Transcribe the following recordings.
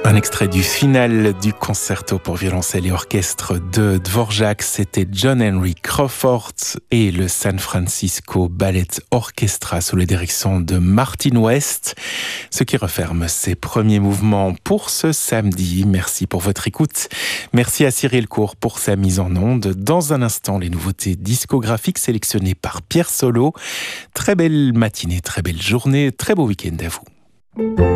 Un extrait du final du concerto pour violoncelle et orchestre de Dvorak, c'était John Henry Crawford et le San Francisco Ballet Orchestra sous la direction de Martin West, ce qui referme ses premiers mouvements pour ce samedi. Merci pour votre écoute. Merci à Cyril Cour pour sa mise en onde. Dans un instant, les nouveautés discographiques sélectionnées par Pierre Solo. Très belle matinée, très belle journée, très beau week-end à vous.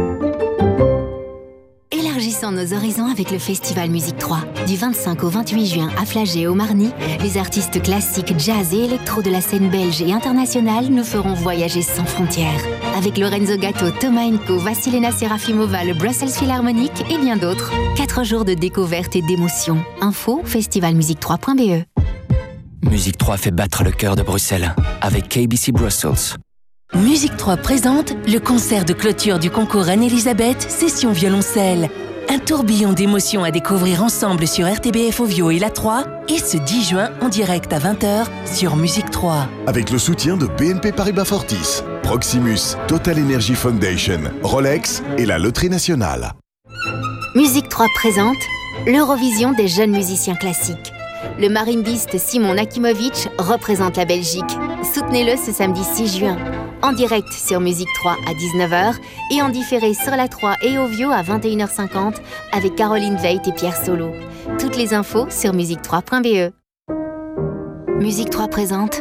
Élargissons nos horizons avec le Festival Musique 3. Du 25 au 28 juin à Flagey et au Marny, les artistes classiques, jazz et électro de la scène belge et internationale nous feront voyager sans frontières. Avec Lorenzo Gatto, Thomas Enko, Vassilena Serafimova, le Brussels Philharmonic et bien d'autres. 4 jours de découverte et d'émotion. Info festivalmusique3.be. Musique 3 fait battre le cœur de Bruxelles avec KBC Brussels. Musique 3 présente le concert de clôture du concours Anne-Elisabeth, session violoncelle. Un tourbillon d'émotions à découvrir ensemble sur RTBF Ovio et La 3 et ce 10 juin en direct à 20h sur Musique 3. Avec le soutien de BNP Paribas Fortis, Proximus, Total Energy Foundation, Rolex et la Loterie Nationale. Musique 3 présente l'Eurovision des jeunes musiciens classiques. Le marimbiste Simon Nakimovic représente la Belgique. Soutenez-le ce samedi 6 juin. En direct sur Musique 3 à 19h et en différé sur La 3 et Ovio à 21h50 avec Caroline Veit et Pierre Solo. Toutes les infos sur musique3.be. Musique 3 présente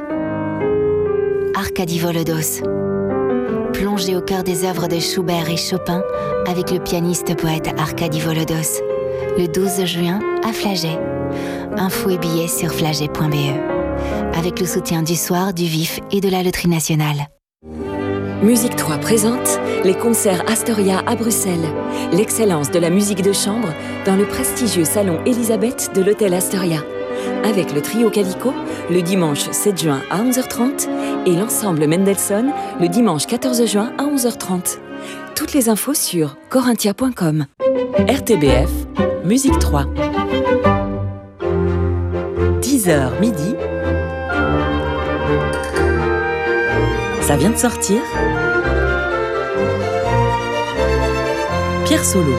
Arkady Volodos. Plongez au cœur des œuvres de Schubert et Chopin avec le pianiste-poète Arkady Volodos. Le 12 juin à Flagey. Infos et billets sur flagey.be. Avec le soutien du Soir, du Vif et de la Loterie Nationale. Musique 3 présente les concerts Astoria à Bruxelles. L'excellence de la musique de chambre dans le prestigieux salon Elisabeth de l'hôtel Astoria. Avec le trio Calico, le dimanche 7 juin à 11h30 et l'ensemble Mendelssohn le dimanche 14 juin à 11h30. Toutes les infos sur corinthia.com. RTBF, Musique 3. 10h midi. Ça vient de sortir. Pierre Solo.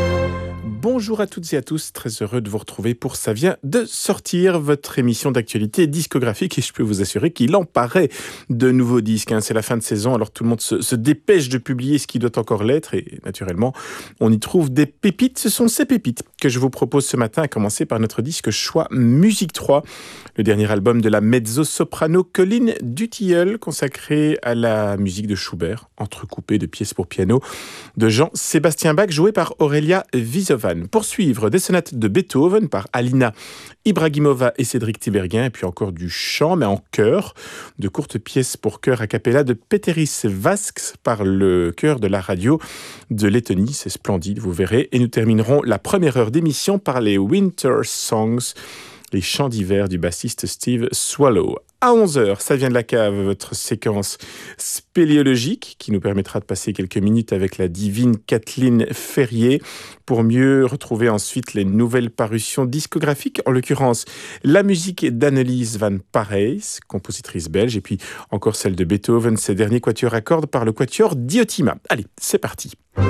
Bonjour à toutes et à tous, très heureux de vous retrouver pour Ça vient de sortir, votre émission d'actualité discographique, et je peux vous assurer qu'il en paraît de nouveaux disques. C'est la fin de saison, alors tout le monde se dépêche de publier ce qui doit encore l'être, et naturellement, on y trouve des pépites. Ce sont ces pépites que je vous propose ce matin, à commencer par notre disque choix Musique 3, le dernier album de la mezzo-soprano Colline Dutilleul, consacré à la musique de Schubert, entrecoupé de pièces pour piano de Jean-Sébastien Bach, joué par Aurélia Wisowa. Poursuivre des sonates de Beethoven par Alina Ibragimova et Cédric Tiberghien, et puis encore du chant, mais en chœur, de courtes pièces pour chœur a cappella de Peteris Vasks par le chœur de la radio de Lettonie. C'est splendide, vous verrez. Et nous terminerons la première heure d'émission par les Winter Songs, les chants d'hiver du bassiste Steve Swallow. À 11h, ça vient de la cave, votre séquence spéléologique qui nous permettra de passer quelques minutes avec la divine Kathleen Ferrier pour mieux retrouver ensuite les nouvelles parutions discographiques, en l'occurrence la musique d'Annelies van Parijs, compositrice belge, et puis encore celle de Beethoven, ses derniers quatuors à cordes par le quatuor Diotima. Allez, c'est parti.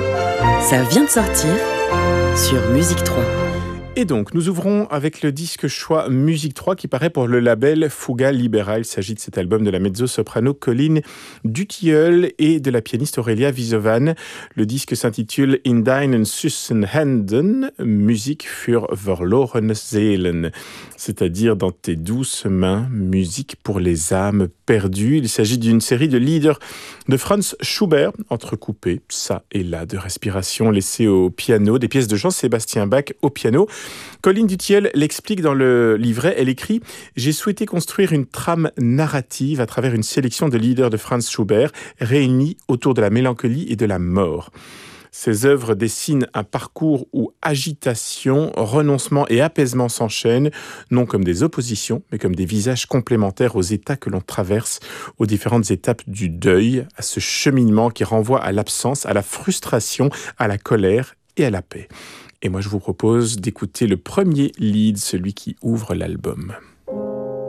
Ça vient de sortir sur Musique 3. Et donc, nous ouvrons avec le disque choix Musique 3 qui paraît pour le label Fuga Libera. Il s'agit de cet album de la mezzo-soprano Colline Dutilleul et de la pianiste Aurélia Wisowa. Le disque s'intitule In deinen süßen Händen, Musik für verlorene Seelen, c'est-à-dire dans tes douces mains, musique pour les âmes perdues. Il s'agit d'une série de lieder de Franz Schubert, entrecoupés, ça et là, de respiration laissées au piano, des pièces de Jean-Sébastien Bach au piano. Colline Dutilleul l'explique dans le livret, elle écrit « J'ai souhaité construire une trame narrative à travers une sélection de lieder de Franz Schubert réunis autour de la mélancolie et de la mort. » Ces œuvres dessinent un parcours où agitation, renoncement et apaisement s'enchaînent, non comme des oppositions, mais comme des visages complémentaires aux états que l'on traverse, aux différentes étapes du deuil, à ce cheminement qui renvoie à l'absence, à la frustration, à la colère et à la paix. Et moi, je vous propose d'écouter le premier lead, celui qui ouvre l'album.